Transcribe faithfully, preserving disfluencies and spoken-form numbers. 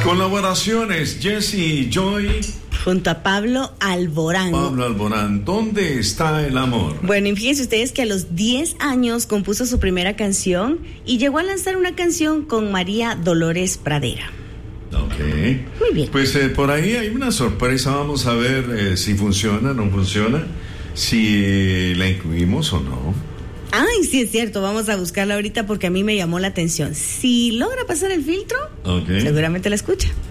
Colaboraciones, Jesse Joy. Junto a Pablo Alborán. Pablo Alborán, ¿dónde está el amor? Bueno, y fíjense ustedes que a los diez años compuso su primera canción y llegó a lanzar una canción con María Dolores Pradera. Ok. Muy bien. Pues eh, por ahí hay una sorpresa, vamos a ver eh, si funciona, no funciona, si la incluimos o no. Ay, sí es cierto, vamos a buscarla ahorita porque a mí me llamó la atención. Si logra pasar el filtro, Okay. Seguramente la escucha.